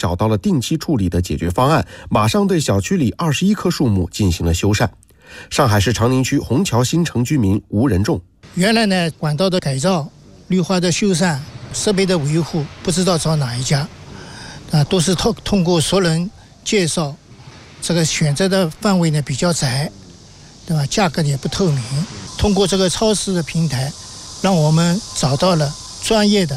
找到了定期处理的解决方案，马上对小区里21棵树木进行了修缮。上海市长宁区虹桥新城居民吴仁仲： 原来呢，管道的改造、绿化的修缮、设备的维护，不知道找哪一家，都是通过熟人介绍，这个选择的范围呢比较窄，对吧？价格也不透明。通过这个超市的平台，让我们找到了专业的